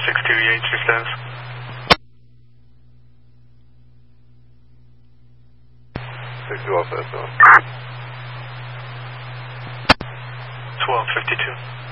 628, your status. 6 off that zone. 1252.